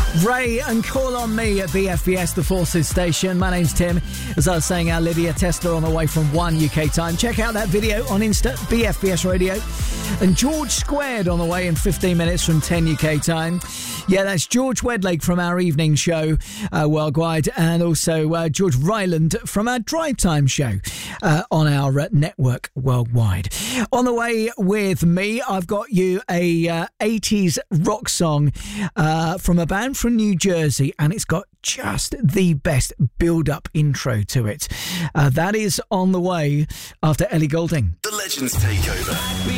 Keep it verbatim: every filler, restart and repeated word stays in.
Ray and Call On Me at B F B S, the Forces station. My name's Tim. As I was saying, our Lydia Tesla on the way from one U K time. Check out that video on Insta, B F B S Radio. And George Squared on the way in fifteen minutes from ten U K time. Yeah, that's George Wedlake from our evening show uh, worldwide, and also uh, George Ryland from our drive time show uh, on our uh, network worldwide. On the way with me, I've got you a uh, eighties rock song uh, from a band from New Jersey, and it's got just the best build-up intro to it. Uh, that is on the way after Ellie Goulding. The Legends Takeover.